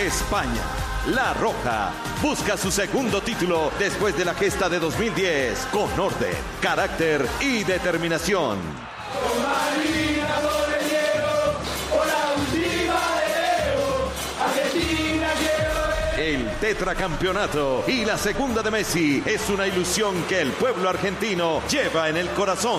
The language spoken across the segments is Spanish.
España. La Roja busca su segundo título después de la gesta de 2010 con orden, carácter y determinación. El tetracampeonato y la segunda de Messi es una ilusión que el pueblo argentino lleva en el corazón.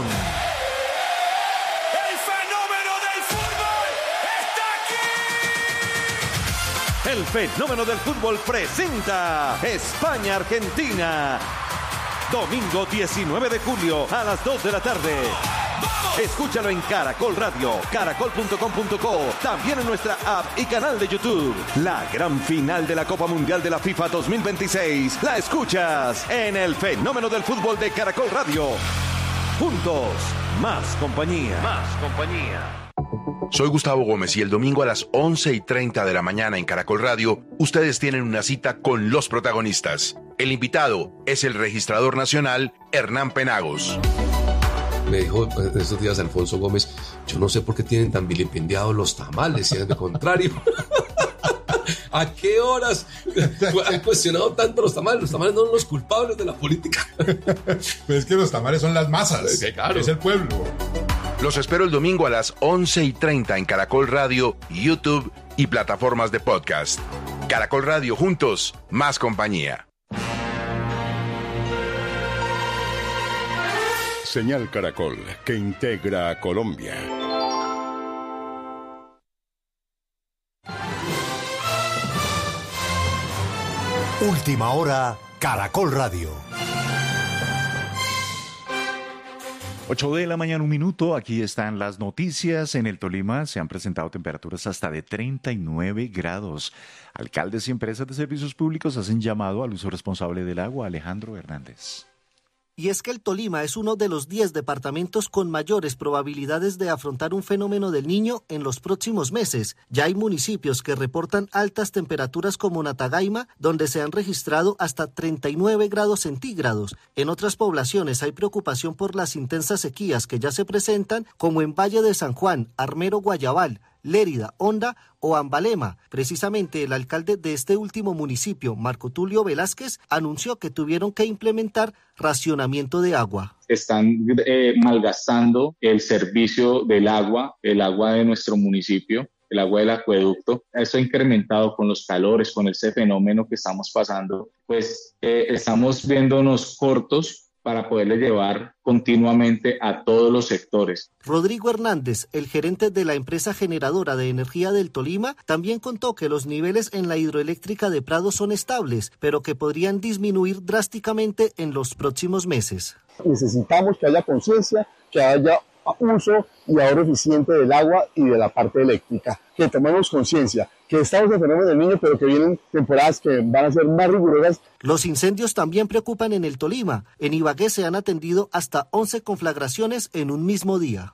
El fenómeno del fútbol presenta España-Argentina. Domingo 19 de julio a las 2 de la tarde. Escúchalo en Caracol Radio, caracol.com.co, también en nuestra app y canal de YouTube. La gran final de la Copa Mundial de la FIFA 2026 la escuchas en el fenómeno del fútbol de Caracol Radio. Juntos, más compañía. Más compañía. Soy Gustavo Gómez y el domingo a las 11:30 de la mañana en Caracol Radio, ustedes tienen una cita con los protagonistas. El invitado es el registrador nacional Hernán Penagos. Me dijo estos días Alfonso Gómez, yo no sé por qué tienen tan vilipendiados los tamales, si es de contrario. ¿A qué horas han cuestionado tanto los tamales? Los tamales no son los culpables de la política. Pues es que los tamales son las masas, claro. Es el pueblo. Los espero el domingo a las 11:30 en Caracol Radio, YouTube y plataformas de podcast. Caracol Radio, juntos, más compañía. Señal Caracol, que integra a Colombia. Última hora, Caracol Radio. 8 de la mañana, 1 minuto. Aquí están las noticias. En el Tolima se han presentado temperaturas hasta de 39 grados. Alcaldes y empresas de servicios públicos hacen llamado al uso responsable del agua. Alejandro Hernández. Y es que el Tolima es uno de los 10 departamentos con mayores probabilidades de afrontar un fenómeno del Niño en los próximos meses. Ya hay municipios que reportan altas temperaturas como Natagaima, donde se han registrado hasta 39 grados centígrados. En otras poblaciones hay preocupación por las intensas sequías que ya se presentan, como en Valle de San Juan, Armero Guayabal, Lérida, Honda o Ambalema. Precisamente el alcalde de este último municipio, Marco Tulio Velázquez, anunció que tuvieron que implementar racionamiento de agua. Están malgastando el servicio del agua, el agua de nuestro municipio, el agua del acueducto. Esto ha incrementado con los calores, con ese fenómeno que estamos pasando. Pues estamos viéndonos cortos para poderle llevar continuamente a todos los sectores. Rodrigo Hernández, el gerente de la empresa generadora de energía del Tolima, también contó que los niveles en la hidroeléctrica de Prado son estables, pero que podrían disminuir drásticamente en los próximos meses. Necesitamos que haya conciencia, que haya uso y ahorro eficiente del agua y de la parte eléctrica, que tomemos conciencia, que estamos en fenómeno del Niño, pero que vienen temporadas que van a ser más rigurosas. Los incendios también preocupan en el Tolima. En Ibagué se han atendido hasta 11 conflagraciones en un mismo día.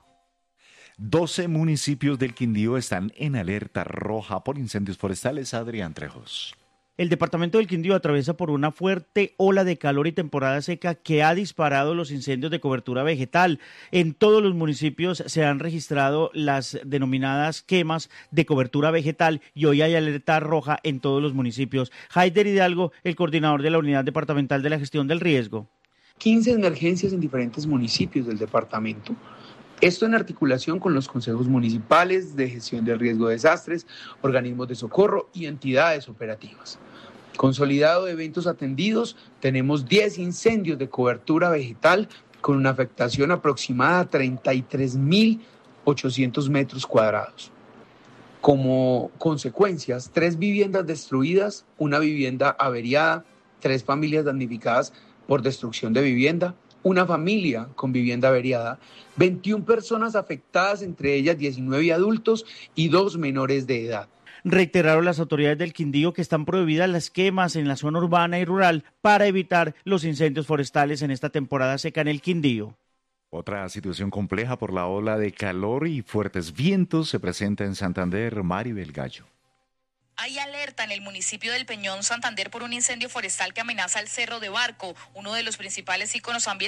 12 municipios del Quindío están en alerta roja por incendios forestales. Adrián Trejos. El departamento del Quindío atraviesa por una fuerte ola de calor y temporada seca que ha disparado los incendios de cobertura vegetal. En todos los municipios se han registrado las denominadas quemas de cobertura vegetal y hoy hay alerta roja en todos los municipios. Haider Hidalgo, el coordinador de la Unidad Departamental de la Gestión del Riesgo. 15 emergencias en diferentes municipios del departamento. Esto en articulación con los consejos municipales de gestión del riesgo de desastres, organismos de socorro y entidades operativas. Consolidado de eventos atendidos, tenemos 10 incendios de cobertura vegetal con una afectación aproximada a 33.800 metros cuadrados. Como consecuencias, 3 viviendas destruidas, 1 vivienda averiada, 3 familias damnificadas por destrucción de vivienda, 1 familia con vivienda averiada, 21 personas afectadas, entre ellas 19 adultos y 2 menores de edad. Reiteraron las autoridades del Quindío que están prohibidas las quemas en la zona urbana y rural para evitar los incendios forestales en esta temporada seca en el Quindío. Otra situación compleja por la ola de calor y fuertes vientos se presenta en Santander. Maribel Gallo. Hay alerta en el municipio del Peñón, Santander, por un incendio forestal que amenaza el Cerro de Barco, uno de los principales íconos ambientales